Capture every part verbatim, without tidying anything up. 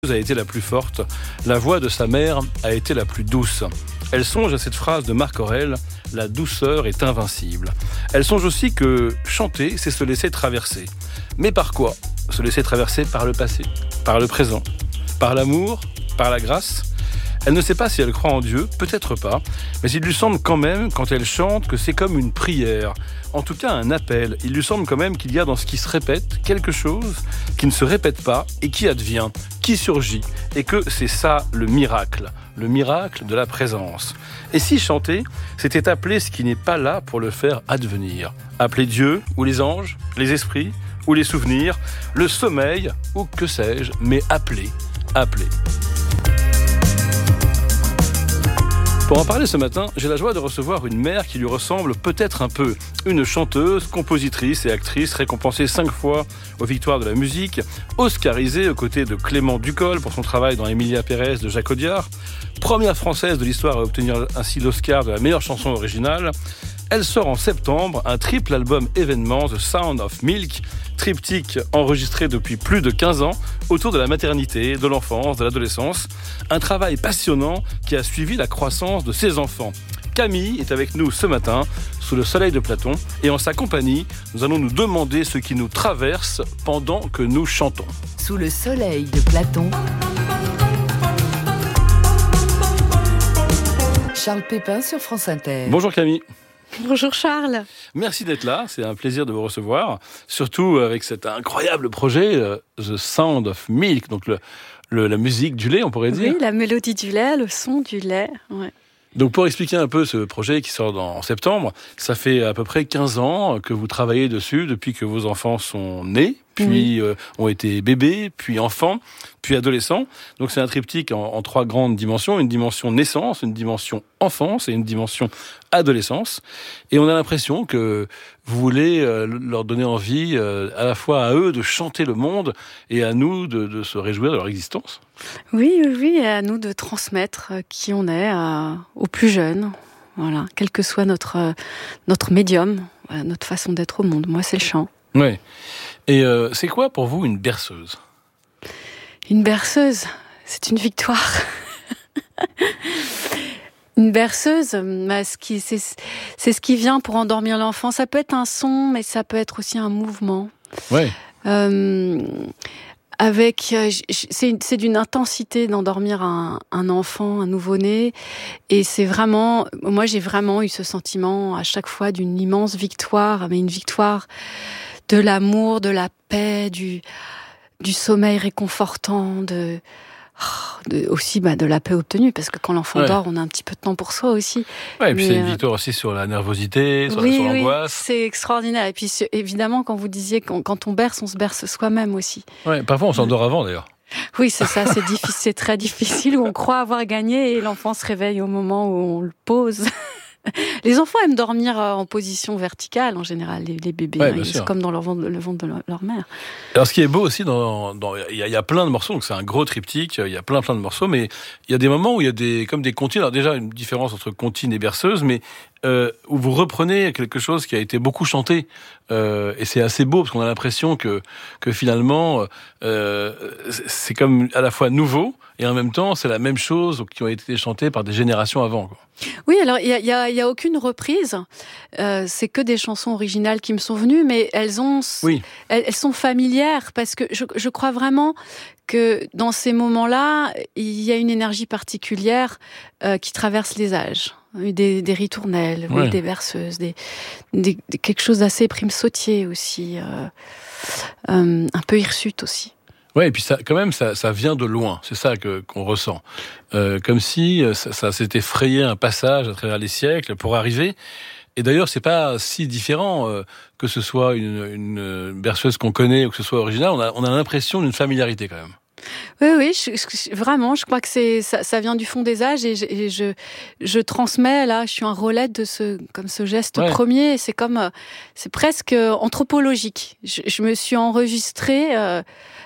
a été la plus forte, la voix de sa mère a été la plus douce. Elle songe à cette phrase de Marc Aurèle, « La douceur est invincible ». Elle songe aussi que chanter, c'est se laisser traverser. Mais par quoi ? Se laisser traverser par le passé, par le présent, par l'amour, par la grâce. Elle ne sait pas si elle croit en Dieu, peut-être pas, mais il lui semble quand même, quand elle chante, que c'est comme une prière. En tout cas, un appel. Il lui semble quand même qu'il y a dans ce qui se répète quelque chose qui ne se répète pas et qui advient, qui surgit, et que c'est ça le miracle, le miracle de la présence. Et si chanter, c'était appeler ce qui n'est pas là pour le faire advenir. Appeler Dieu, ou les anges, les esprits, ou les souvenirs, le sommeil, ou que sais-je, mais appeler, appeler. Pour en parler ce matin, j'ai la joie de recevoir une mère qui lui ressemble peut-être un peu. Une chanteuse, compositrice et actrice récompensée cinq fois aux Victoires de la musique, oscarisée aux côtés de Clément Ducol pour son travail dans Emilia Pérez de Jacques Audiard, première française de l'histoire à obtenir ainsi l'Oscar de la meilleure chanson originale. Elle sort en septembre un triple album événement, The Sound of Milk, triptyque enregistré depuis plus de quinze ans autour de la maternité, de l'enfance, de l'adolescence. Un travail passionnant qui a suivi la croissance de ses enfants. Camille est avec nous ce matin, sous le soleil de Platon, et en sa compagnie, nous allons nous demander ce qui nous traverse pendant que nous chantons. Sous le soleil de Platon, Charles Pépin sur France Inter. Bonjour Camille. Bonjour Charles. Merci d'être là, c'est un plaisir de vous recevoir, surtout avec cet incroyable projet, euh, The Sound of Milk, donc le, le, la musique du lait, on pourrait dire. Oui, la mélodie du lait, le son du lait, ouais. Donc pour expliquer un peu ce projet qui sort dans, en septembre, ça fait à peu près quinze ans que vous travaillez dessus, depuis que vos enfants sont nés, puis oui. euh, ont été bébés, puis enfants, puis adolescents. Donc c'est un triptyque en, en trois grandes dimensions, une dimension naissance, une dimension enfance et une dimension adolescence. Et on a l'impression que vous voulez euh, leur donner envie euh, à la fois à eux de chanter le monde et à nous de, de se réjouir de leur existence. Oui, oui, oui, à nous de transmettre qui on est à, aux plus jeunes, voilà, quel que soit notre, notre médium, voilà, notre façon d'être au monde. Moi, c'est le chant. Oui. Et euh, c'est quoi pour vous une berceuse ? Une berceuse, c'est une victoire. Une berceuse, bah, ce qui, c'est, c'est ce qui vient pour endormir l'enfant. Ça peut être un son, mais ça peut être aussi un mouvement. Oui. Euh, avec, c'est, c'est d'une intensité d'endormir un, un enfant, un nouveau-né. Et c'est vraiment, moi j'ai vraiment eu ce sentiment à chaque fois d'une immense victoire, mais une victoire de l'amour, de la paix, du, du sommeil réconfortant, de... De, aussi bah, de la paix obtenue, parce que quand l'enfant ouais. dort, on a un petit peu de temps pour soi aussi. Ouais, et puis Mais, c'est une euh... victoire aussi sur la nervosité, sur, oui, sur oui, l'angoisse. C'est extraordinaire. Et puis évidemment, quand vous disiez quand, quand on berce, on se berce soi-même aussi. Ouais, parfois on s'endort avant d'ailleurs. Oui, c'est ça, c'est difficile, c'est très difficile, où on croit avoir gagné et l'enfant se réveille au moment où on le pose. Les enfants aiment dormir en position verticale, en général, les, les bébés, ouais, hein, c'est comme dans leur ventre, le ventre de leur, leur mère. Alors, ce qui est beau aussi, dans, dans, il y a, il y a plein de morceaux, donc c'est un gros triptyque, il y a plein, plein de morceaux, mais il y a des moments où il y a des, comme des comptines. Alors, déjà, une différence entre comptine et berceuse, mais, euh, où vous reprenez quelque chose qui a été beaucoup chanté, euh, et c'est assez beau, parce qu'on a l'impression que, que finalement, euh, c'est comme à la fois nouveau, et en même temps, c'est la même chose qui ont été chantées par des générations avant, quoi. Oui, alors il y a, y a, y a aucune reprise. Euh, c'est que des chansons originales qui me sont venues, mais elles ont, oui. elles, elles sont familières parce que je, je crois vraiment que dans ces moments-là, il y a une énergie particulière euh, qui traverse les âges. Des, des ritournelles, ouais. oui, des berceuses, des, des, des, quelque chose d'assez prime-sautier aussi, euh, euh, un peu hirsute aussi. Ouais, et puis ça, quand même, ça, ça vient de loin. C'est ça que qu'on ressent, euh, comme si ça, ça s'était frayé un passage à travers les siècles pour arriver. Et d'ailleurs, c'est pas si différent euh, que ce soit une, une berceuse qu'on connaît ou que ce soit original. On a, on a l'impression d'une familiarité quand même. Oui, oui, je, je, vraiment, je crois que c'est ça, ça vient du fond des âges et je, et je, je transmets là. Je suis un relais de ce, comme ce geste ouais. premier. C'est comme, c'est presque anthropologique. Je, je me suis enregistrée. Euh,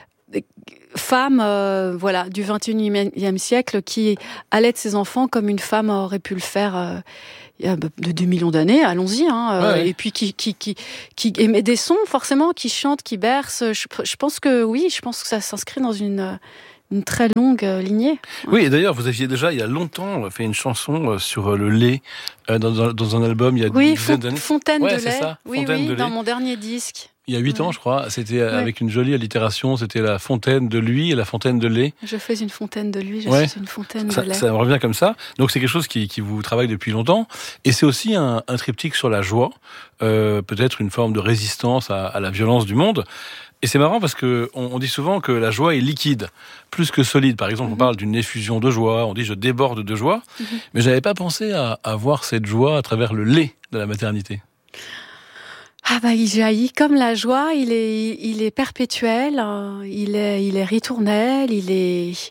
femme euh, voilà, du vingt et unième siècle qui allait ses enfants comme une femme aurait pu le faire euh, il y a de deux millions d'années, allons-y, hein, euh, ouais. et puis qui, qui, qui, qui émet des sons forcément, qui chante, qui berce. Je, je pense que oui, je pense que ça s'inscrit dans une, une très longue lignée. Oui, et d'ailleurs, vous aviez déjà, il y a longtemps, fait une chanson sur le lait dans, dans, dans un album, il y a oui, une dizaine font, d'années. Fontaine ouais, de c'est lait. Ça, oui, Fontaine oui, de dans lait. mon dernier disque. Il y a huit ouais. ans, je crois, c'était ouais. avec une jolie allitération, c'était la fontaine de lui et la fontaine de lait. Je fais une fontaine de lui, je ouais. suis une fontaine ça, de lait. Ça me revient comme ça. Donc c'est quelque chose qui, qui vous travaille depuis longtemps. Et c'est aussi un, un triptyque sur la joie, euh, peut-être une forme de résistance à, à la violence du monde. Et c'est marrant parce que on, on dit souvent que la joie est liquide, plus que solide. Par exemple, mm-hmm. on parle d'une effusion de joie, on dit je déborde de joie. Mm-hmm. Mais j'avais pas pensé à, à voir cette joie à travers le lait de la maternité. Ah bah il jaillit comme la joie, il est il est perpétuel, il est il est ritournel, il est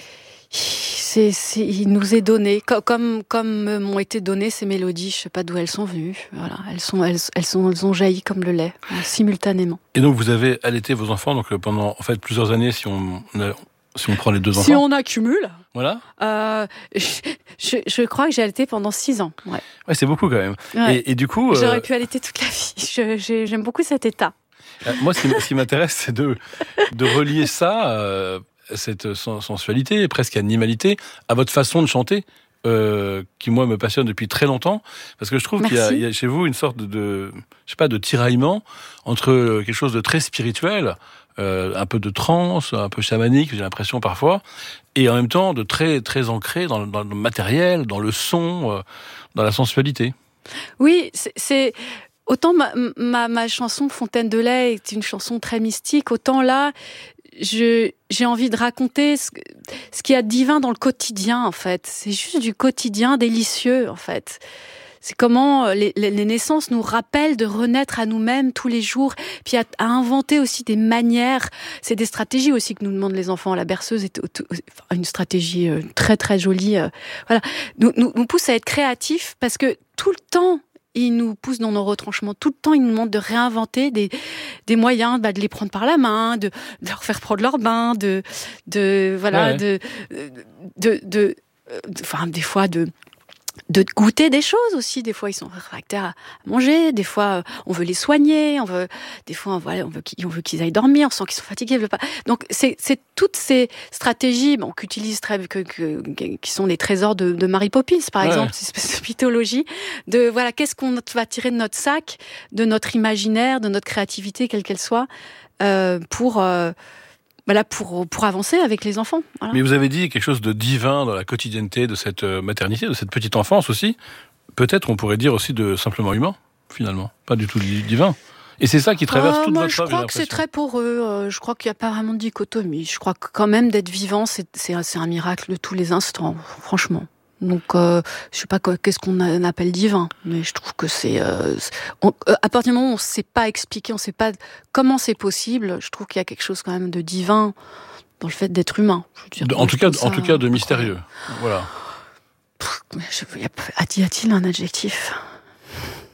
c'est, c'est il nous est donné comme comme m'ont été données ces mélodies, je sais pas d'où elles sont venues. Voilà, elles sont elles elles sont elles ont jailli comme le lait simultanément. Et donc vous avez allaité vos enfants donc pendant en fait plusieurs années si on si on prend les deux enfants. Si on accumule. Voilà. Euh, je, je, je crois que j'ai allaité pendant six ans. Ouais. Ouais, c'est beaucoup quand même. Ouais. Et, et du coup, j'aurais euh... pu allaiter toute la vie. Je, je, j'aime beaucoup cet état. Euh, moi, ce qui, ce qui m'intéresse, c'est de de relier ça, euh, cette sensualité, presque animalité, à votre façon de chanter. Euh, qui moi me passionne depuis très longtemps parce que je trouve Merci. qu'il y a, il y a chez vous une sorte de, de je sais pas de tiraillement entre quelque chose de très spirituel, euh, un peu de transe, un peu chamanique, j'ai l'impression parfois, et en même temps de très très ancré dans, dans le matériel, dans le son, euh, dans la sensualité. Oui, c'est, c'est... autant ma, ma ma chanson Fontaine de lait est une chanson très mystique, autant là Je, j'ai envie de raconter ce, ce qu'il y a de divin dans le quotidien, en fait. C'est juste du quotidien délicieux, en fait. C'est comment les, les, les naissances nous rappellent de renaître à nous-mêmes tous les jours, puis à, à inventer aussi des manières. C'est des stratégies aussi que nous demandent les enfants. La berceuse est une stratégie très, très jolie. Voilà. Nous, nous, nous pousse à être créatifs parce que tout le temps, ils nous poussent dans nos retranchements. Tout le temps, ils nous demandent de réinventer des, des moyens, bah, de les prendre par la main, de, de leur faire prendre leur bain, de, de, voilà, ouais. de, de, de, enfin, des fois, de, de goûter des choses aussi. Des fois, ils sont réfractaires à manger. Des fois, on veut les soigner. On veut, des fois, voilà, on veut qu'ils, on veut qu'ils aillent dormir. On sent qu'ils sont fatigués. Ils veulent pas. Donc, c'est, c'est toutes ces stratégies, bon, qu'utilise très, que, que, qui sont les trésors de, de Mary Poppins, par ouais. exemple, ces espèces de mythologie. De, voilà, qu'est-ce qu'on va tirer de notre sac, de notre imaginaire, de notre créativité, quelle qu'elle soit, euh, pour, euh, Voilà, pour, pour avancer avec les enfants. Voilà. Mais vous avez dit quelque chose de divin dans la quotidienneté de cette maternité, de cette petite enfance aussi. Peut-être on pourrait dire aussi de simplement humain, finalement. Pas du tout divin. Et c'est ça qui traverse euh, toute moi, votre œuvre. Je crois que c'est très poreux. Je crois qu'il n'y a pas vraiment de dichotomie. Je crois que quand même d'être vivant, c'est, c'est, c'est un miracle de tous les instants, franchement. Donc, euh, je sais pas quoi, qu'est-ce qu'on appelle divin, mais je trouve que c'est, euh, on, à partir du moment où on sait pas expliquer, on sait pas comment c'est possible, je trouve qu'il y a quelque chose quand même de divin dans le fait d'être humain. Je veux dire, de, en tout cas, ça, en tout cas, de mystérieux. Voilà. Pff, y a-t-il un adjectif ?